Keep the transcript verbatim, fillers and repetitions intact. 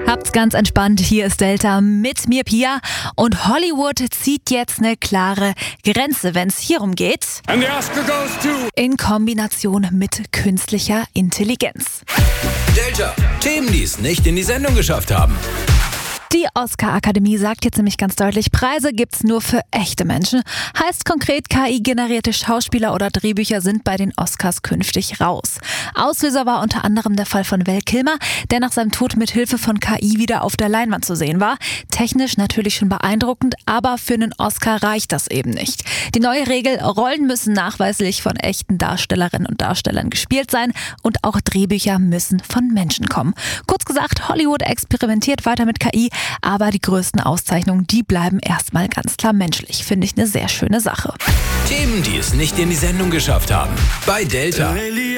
Habt's ganz entspannt, hier ist Delta mit mir Pia und Hollywood zieht jetzt eine klare Grenze, wenn es hierum geht. And the Oscar goes to in Kombination mit künstlicher Intelligenz. Delta, Themen, die es nicht in die Sendung geschafft haben. Die Oscar-Akademie sagt jetzt nämlich ganz deutlich, Preise gibt's nur für echte Menschen. Heißt konkret, K I-generierte Schauspieler oder Drehbücher sind bei den Oscars künftig raus. Auslöser war unter anderem der Fall von Val Kilmer, der nach seinem Tod mit Hilfe von K I wieder auf der Leinwand zu sehen war. Technisch natürlich schon beeindruckend, aber für einen Oscar reicht das eben nicht. Die neue Regel, Rollen müssen nachweislich von echten Darstellerinnen und Darstellern gespielt sein und auch Drehbücher müssen von Menschen kommen. Kurz gesagt, Hollywood experimentiert weiter mit K I, aber die größten Auszeichnungen, die bleiben erstmal ganz klar menschlich. Finde ich eine sehr schöne Sache. Themen, die es nicht in die Sendung geschafft haben. Bei Delta.